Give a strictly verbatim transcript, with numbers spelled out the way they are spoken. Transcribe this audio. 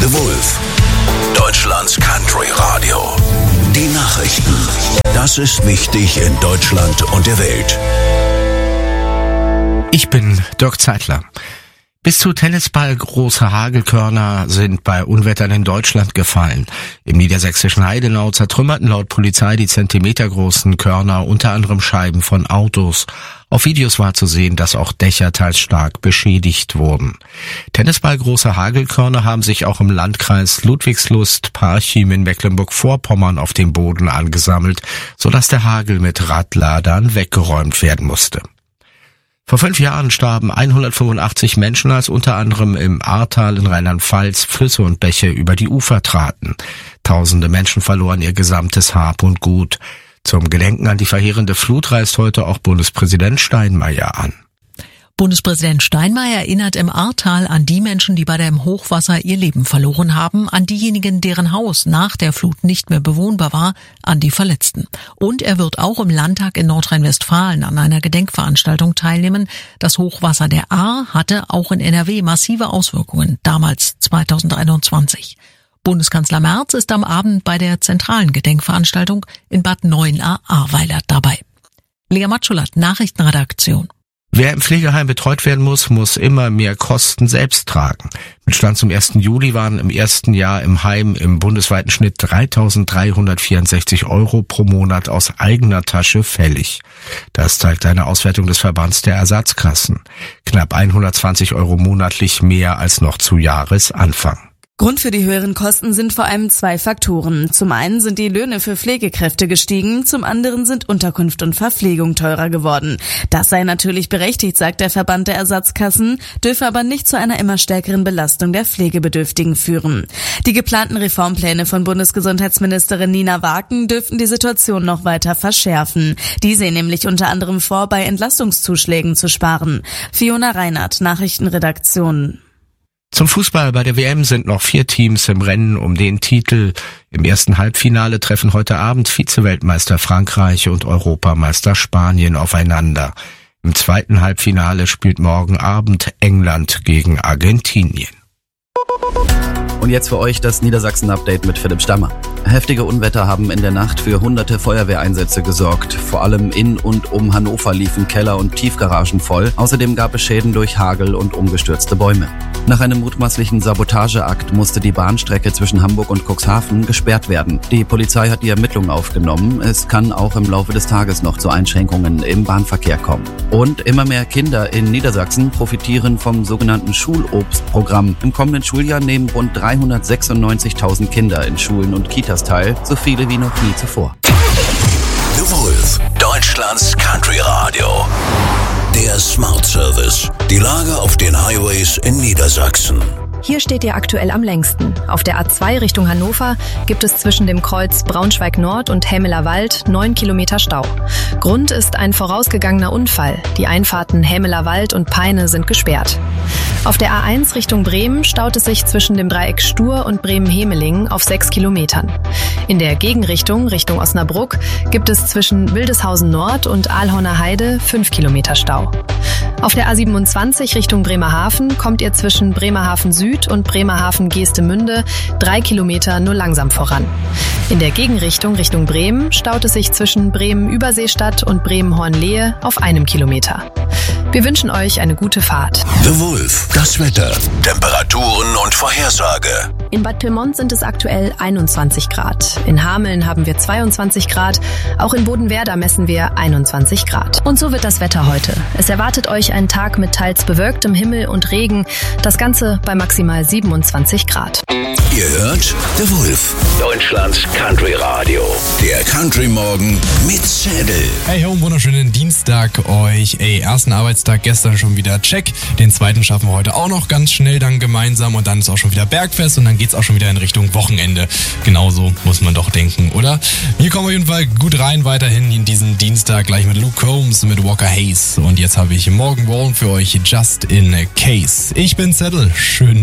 The Wolf, Deutschlands Country Radio. Die Nachrichten. Das ist wichtig in Deutschland und der Welt. Ich bin Dirk Zeitler. Bis zu Tennisball große Hagelkörner sind bei Unwettern in Deutschland gefallen. Im niedersächsischen Heidenau zertrümmerten laut Polizei die zentimetergroßen Körner unter anderem Scheiben von Autos. Auf Videos war zu sehen, dass auch Dächer teils stark beschädigt wurden. Tennisball große Hagelkörner haben sich auch im Landkreis Ludwigslust-Parchim in Mecklenburg-Vorpommern auf dem Boden angesammelt, sodass der Hagel mit Radladern weggeräumt werden musste. Vor fünf Jahren starben hundertfünfundachtzig Menschen, als unter anderem im Ahrtal in Rheinland-Pfalz Flüsse und Bäche über die Ufer traten. Tausende Menschen verloren ihr gesamtes Hab und Gut. Zum Gedenken an die verheerende Flut reist heute auch Bundespräsident Steinmeier an. Bundespräsident Steinmeier erinnert im Ahrtal an die Menschen, die bei dem Hochwasser ihr Leben verloren haben, an diejenigen, deren Haus nach der Flut nicht mehr bewohnbar war, an die Verletzten. Und er wird auch im Landtag in Nordrhein-Westfalen an einer Gedenkveranstaltung teilnehmen. Das Hochwasser der Ahr hatte auch in N R W massive Auswirkungen, damals zweitausendeinundzwanzig. Bundeskanzler Merz ist am Abend bei der zentralen Gedenkveranstaltung in Bad Neuenahr-Ahrweiler dabei. Lea Matschulat, Nachrichtenredaktion. Wer im Pflegeheim betreut werden muss, muss immer mehr Kosten selbst tragen. Mit Stand zum ersten Juli waren im ersten Jahr im Heim im bundesweiten Schnitt dreitausenddreihundertvierundsechzig Euro pro Monat aus eigener Tasche fällig. Das zeigt eine Auswertung des Verbands der Ersatzkassen. Knapp hundertzwanzig Euro monatlich mehr als noch zu Jahresanfang. Grund für die höheren Kosten sind vor allem zwei Faktoren. Zum einen sind die Löhne für Pflegekräfte gestiegen, zum anderen sind Unterkunft und Verpflegung teurer geworden. Das sei natürlich berechtigt, sagt der Verband der Ersatzkassen, dürfe aber nicht zu einer immer stärkeren Belastung der Pflegebedürftigen führen. Die geplanten Reformpläne von Bundesgesundheitsministerin Nina Waken dürften die Situation noch weiter verschärfen. Die sehen nämlich unter anderem vor, bei Entlastungszuschlägen zu sparen. Fiona Reinhardt, Nachrichtenredaktion. Zum Fußball bei der W M sind noch vier Teams im Rennen um den Titel. Im ersten Halbfinale treffen heute Abend Vize-Weltmeister Frankreich und Europameister Spanien aufeinander. Im zweiten Halbfinale spielt morgen Abend England gegen Argentinien. Und jetzt für euch das Niedersachsen-Update mit Philipp Stammer. Heftige Unwetter haben in der Nacht für hunderte Feuerwehreinsätze gesorgt. Vor allem in und um Hannover liefen Keller und Tiefgaragen voll. Außerdem gab es Schäden durch Hagel und umgestürzte Bäume. Nach einem mutmaßlichen Sabotageakt musste die Bahnstrecke zwischen Hamburg und Cuxhaven gesperrt werden. Die Polizei hat die Ermittlungen aufgenommen. Es kann auch im Laufe des Tages noch zu Einschränkungen im Bahnverkehr kommen. Und immer mehr Kinder in Niedersachsen profitieren vom sogenannten Schulobstprogramm. Im kommenden Schuljahr nehmen rund dreihundertsechsundneunzigtausend Kinder in Schulen und Kitas teil, so viele wie noch nie zuvor. The Wolf, Deutschlands Country Radio. Der Smart Service. Die Lage auf den Highways in Niedersachsen. Hier steht ihr aktuell am längsten. Auf der A zwei Richtung Hannover gibt es zwischen dem Kreuz Braunschweig Nord und Hämeler Wald neun Kilometer Stau. Grund ist ein vorausgegangener Unfall. Die Einfahrten Hämeler Wald und Peine sind gesperrt. Auf der A eins Richtung Bremen staut es sich zwischen dem Dreieck Stur und Bremen-Hemeling auf sechs Kilometern. In der Gegenrichtung, Richtung Osnabrück, gibt es zwischen Wildeshausen Nord und Aalhorner Heide fünf Kilometer Stau. Auf der A siebenundzwanzig Richtung Bremerhaven kommt ihr zwischen Bremerhaven Süd und Bremerhaven-Geestemünde drei Kilometer nur langsam voran. In der Gegenrichtung Richtung Bremen staut es sich zwischen Bremen-Überseestadt und Bremen-Hornlehe auf einem Kilometer. Wir wünschen euch eine gute Fahrt. The Wolf, das Wetter, Temperaturen und Vorhersage. In Bad Pyrmont sind es aktuell einundzwanzig Grad. In Hameln haben wir zweiundzwanzig Grad. Auch in Bodenwerder messen wir einundzwanzig Grad. Und so wird das Wetter heute. Es erwartet euch ein Tag mit teils bewölktem Himmel und Regen. Das Ganze bei maximal siebenundzwanzig Grad. Ihr hört The Wolf, Deutschlands Country Radio. Der Country Morgen mit Zettel. Hey ho, wunderschönen Dienstag euch. Ey, ersten Arbeitstag gestern schon wieder check. Den zweiten schaffen wir heute auch noch ganz schnell dann gemeinsam. Und dann ist auch schon wieder Bergfest und dann geht's auch schon wieder in Richtung Wochenende. Genauso muss man doch denken, oder? Wir kommen auf jeden Fall gut rein weiterhin in diesen Dienstag gleich mit Luke Combs mit Walker Hayes. Und jetzt habe ich Morgan Wallen für euch Just in Case. Ich bin Zettel. Schön.